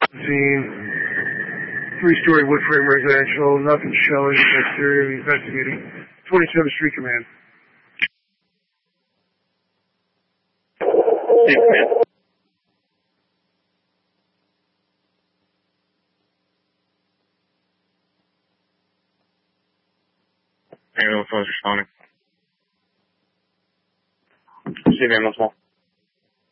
Scene, three-story wood frame residential, nothing showing exterior, investigating. 27th Street Command. Hey, command. Ambulance was responding. See the ambulance wall.